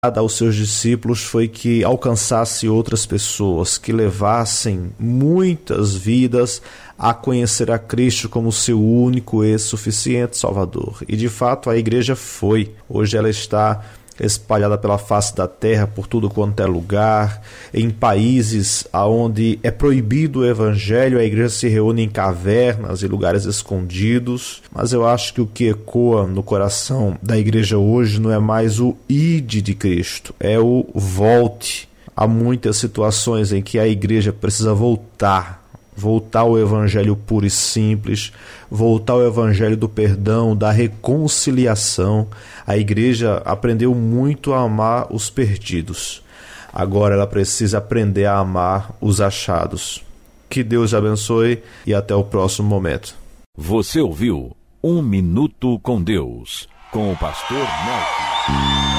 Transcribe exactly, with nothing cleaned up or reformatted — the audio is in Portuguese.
aos seus discípulos foi que alcançasse outras pessoas, que levassem muitas vidas a conhecer a Cristo como seu único e suficiente Salvador. E de fato a igreja foi. Hoje ela está espalhada pela face da terra, por tudo quanto é lugar, em países onde é proibido o evangelho, a igreja se reúne em cavernas e lugares escondidos. Mas eu acho que o que ecoa no coração da igreja hoje não é mais o ide de Cristo, é o volte. Há muitas situações em que a igreja precisa voltar, voltar ao evangelho puro e simples, voltar ao evangelho do perdão, da reconciliação. A igreja aprendeu muito a amar os perdidos. Agora ela precisa aprender a amar os achados. Que Deus abençoe e até o próximo momento. Você ouviu Um Minuto com Deus, com o pastor Nelson.